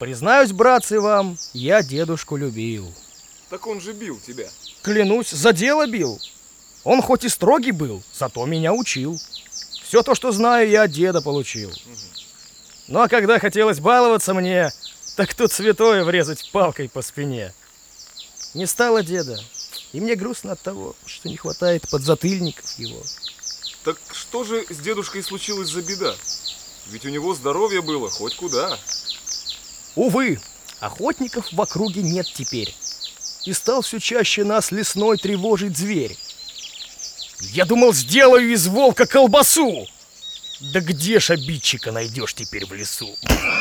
Признаюсь, братцы, вам, я дедушку любил. Так он же бил тебя. Клянусь, за дело бил. Он хоть и строгий был, зато меня учил. Все то, что знаю, я от деда получил. Ну а когда хотелось баловаться мне, так тут святое врезать палкой по спине. Не стало деда, и мне грустно от того, что не хватает подзатыльников его. Так что же с дедушкой случилось за беда? Ведь у него здоровье было хоть куда. Увы, охотников в округе нет теперь. И стал все чаще нас лесной тревожить зверь. Я думал, сделаю из волка колбасу. Да где ж обидчика найдешь теперь в лесу?